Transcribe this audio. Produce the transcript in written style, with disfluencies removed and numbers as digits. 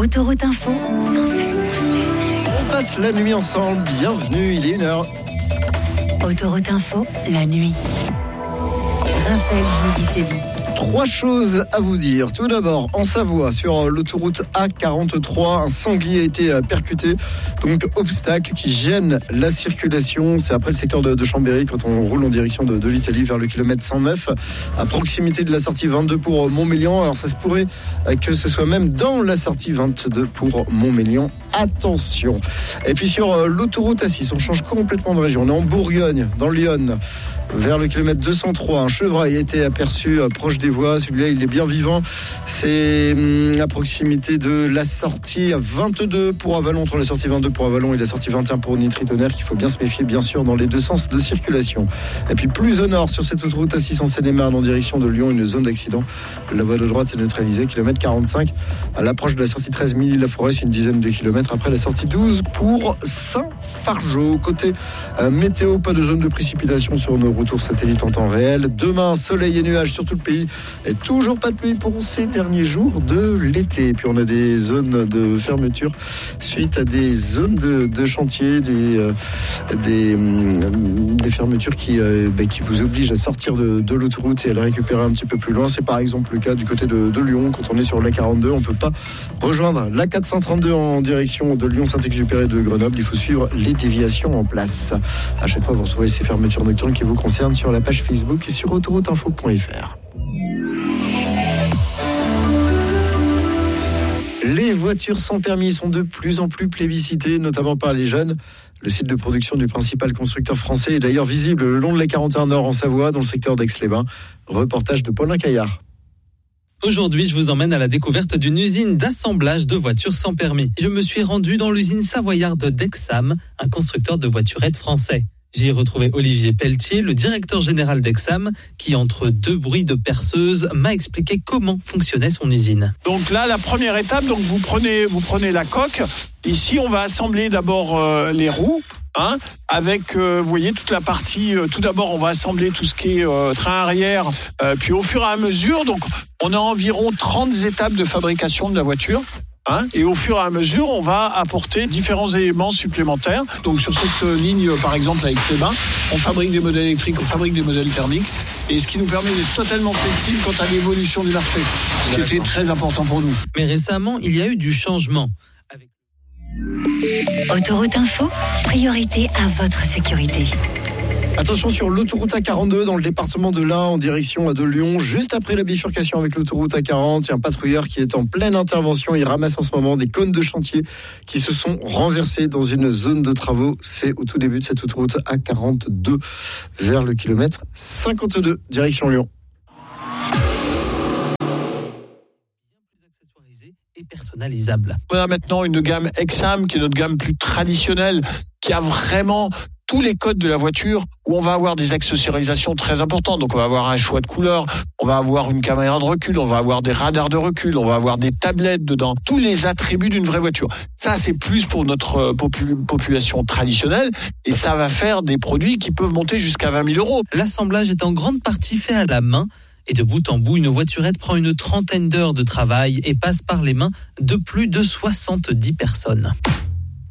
Autoroute Info, 107.7. On passe la nuit ensemble, bienvenue, il est 1h. Autoroute Info, la nuit. Raphaël Judicelli. 3 choses à vous dire. Tout d'abord, en Savoie, sur l'autoroute A43, un sanglier a été percuté. Donc, obstacle qui gêne la circulation. C'est après le secteur de Chambéry, quand on roule en direction de l'Italie vers le kilomètre 109, à proximité de la sortie 22 pour Montmélian. Alors, ça se pourrait que ce soit même dans la sortie 22 pour Montmélian. Attention. Et puis, sur l'autoroute A6, on change complètement de région. On est en Bourgogne, dans l'Yonne. Vers le kilomètre 203, un chevreuil a été aperçu proche des voies. Celui-là, il est bien vivant. C'est à proximité de la sortie 22 pour Avallon, entre la sortie 22 pour Avallon et la sortie 21 pour Nitry-Tonnerre, qu'il faut bien se méfier, bien sûr, dans les deux sens de circulation. Et puis plus au nord, sur cette autoroute A6 en Seine-et-Marne, en direction de Lyon, une zone d'accident. La voie de droite est neutralisée, kilomètre 45. À l'approche de la sortie 13, Milly-la-Forêt, c'est une dizaine de kilomètres après la sortie 12 pour Saint-Fargeau. Côté météo, pas de zone de précipitation sur nos retours satellites en temps réel. Demain, soleil et nuages sur tout le pays. Et toujours pas de pluie pour ces derniers jours de l'été. Et puis on a des zones de fermeture suite à des zones de chantier, des fermetures qui vous obligent à sortir de l'autoroute et à la récupérer un petit peu plus loin. C'est par exemple le cas du côté de Lyon. Quand on est sur la 42, on ne peut pas rejoindre la 432 en direction de Lyon-Saint-Exupéry de Grenoble. Il faut suivre les déviations en place. À chaque fois, vous retrouvez ces fermetures nocturnes qui vous concernent sur la page Facebook et sur autorouteinfo.fr. Les voitures sans permis sont de plus en plus plébiscitées, notamment par les jeunes. Le site de production du principal constructeur français est d'ailleurs visible le long de la 41 Nord en Savoie, dans le secteur d'Aix-les-Bains. Reportage de Paulin Caillard. Aujourd'hui, je vous emmène à la découverte d'une usine d'assemblage de voitures sans permis. Je me suis rendu dans l'usine savoyarde d'Exam, un constructeur de voiturettes français. J'y ai retrouvé Olivier Pelletier, le directeur général d'Exam, qui, entre deux bruits de perceuse, m'a expliqué comment fonctionnait son usine. Donc là, la première étape, donc vous prenez la coque. Ici, on va assembler d'abord les roues. Avec, vous voyez, toute la partie, tout d'abord, on va assembler tout ce qui est train arrière, puis au fur et à mesure, donc on a environ 30 étapes de fabrication de la voiture. Et au fur et à mesure, on va apporter différents éléments supplémentaires. Donc sur cette ligne, par exemple, avec Aix-les-Bains, on fabrique des modèles électriques, on fabrique des modèles thermiques, et ce qui nous permet d'être totalement flexible quant à l'évolution du marché, ce qui était très important pour nous. Mais récemment, il y a eu du changement. Autoroute Info, priorité à votre sécurité. Attention sur l'autoroute A42 dans le département de l'Ain en direction de Lyon, juste après la bifurcation avec l'autoroute A40. Il y a un patrouilleur qui est en pleine intervention. Il ramasse en ce moment des cônes de chantier qui se sont renversés dans une zone de travaux. C'est au tout début de cette autoroute A42 vers le kilomètre 52 direction Lyon. Et personnalisable. On a maintenant une gamme Exam qui est notre gamme plus traditionnelle, qui a vraiment tous les codes de la voiture, où on va avoir des accessorisations très importantes. Donc on va avoir un choix de couleurs, on va avoir une caméra de recul, on va avoir des radars de recul, on va avoir des tablettes dedans, tous les attributs d'une vraie voiture. Ça, c'est plus pour notre population traditionnelle, et ça va faire des produits qui peuvent monter jusqu'à 20 000 euros. L'assemblage est en grande partie fait à la main. Et de bout en bout, une voiturette prend une trentaine d'heures de travail et passe par les mains de plus de 70 personnes.